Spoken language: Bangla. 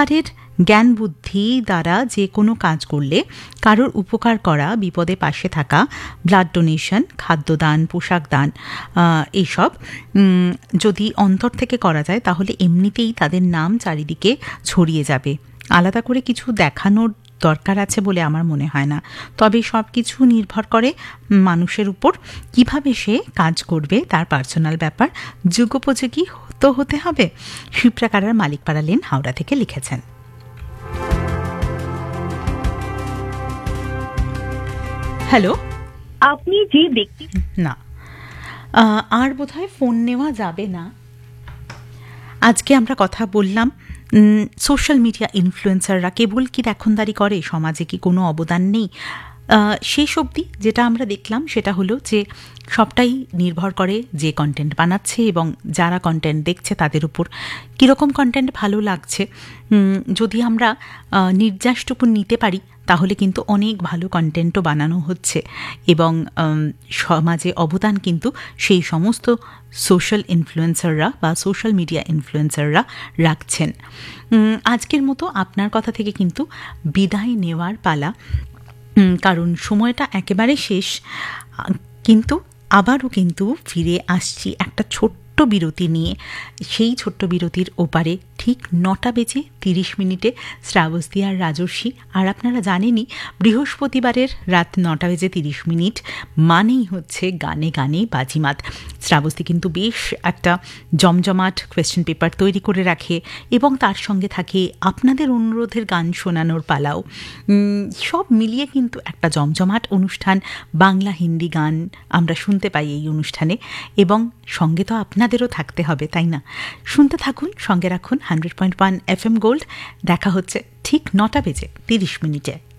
সত্যিকারের জ্ঞান বুদ্ধি দ্বারা যে কোনো কাজ করলে কারোর উপকার করা, বিপদে পাশে থাকা, ব্লাড ডোনেশন, খাদ্যদান, পোশাক দান, এইসব যদি অন্তর থেকে করা যায় তাহলে এমনিতেই তাদের নাম চারিদিকে ছড়িয়ে যাবে। আলাদা করে কিছু দেখানোর দরকার আছে বলে আমার মনে হয় না। তবে সব কিছু নির্ভর করে মানুষের উপর, কিভাবে সে কাজ করবে তার পার্সোনাল ব্যাপার। যুগোপযোগী তো হতে হবে। শিপ্রাকারার মালিকপাড়া লেন, হাওড়া থেকে লিখেছেন। হ্যালো, আপনি যে ব্যক্তি না আর বোধহয় ফোন নেওয়া যাবে না। আজকে আমরা কথা বললাম সোশ্যাল মিডিয়া ইনফ্লুয়েন্সাররা কেবল কি দেখনদারি করে, সমাজে কি কোনো অবদান নেই। শেষ অবধি যেটা আমরা দেখলাম সেটা হলো যে সবটাই নির্ভর করে যে কন্টেন্ট বানাচ্ছে এবং যারা কন্টেন্ট দেখছে তাদের উপর কীরকম কন্টেন্ট ভালো লাগছে। যদি আমরা নির্যাসটুকু নিতে পারি তাহলে কিন্তু অনেক ভালো কন্টেন্টও বানানো হচ্ছে এবং সমাজে অবদান কিন্তু সেই সমস্ত সোশ্যাল ইনফ্লুয়েন্সাররা বা সোশ্যাল মিডিয়া ইনফ্লুয়েন্সাররা রাখছেন। আজকের মতো আপনার কথা থেকে কিন্তু বিদায় নেওয়ার পালা, কারণ সময়টা একেবারে শেষ। কিন্তু আবারও কিন্তু ফিরে আসছি একটা ছোট্ট বিরতি নিয়ে। সেই ছোট্ট বিরতির ওপারে ঠিক 9:30 শ্রাবস্তী আর রাজর্ষি। আর আপনারা জানেনই বৃহস্পতিবারের রাত 9:30 মানেই হচ্ছে গানে গানে বাজিমাত। শ্রাবস্তী কিন্তু বেশ একটা জমজমাট কোয়েশ্চেন পেপার তৈরি করে রাখে এবং তার সঙ্গে থাকে আপনাদের অনুরোধের গান শোনানোর পালাও। সব মিলিয়ে কিন্তু একটা জমজমাট অনুষ্ঠান। বাংলা হিন্দি গান আমরা শুনতে পাই এই অনুষ্ঠানে এবং সঙ্গে তো আপনাদেরও থাকতে হবে, তাই না? শুনতে থাকুন, সঙ্গে রাখুন 100.1 FM গোল্ড। দেখা হচ্ছে ঠিক 9:30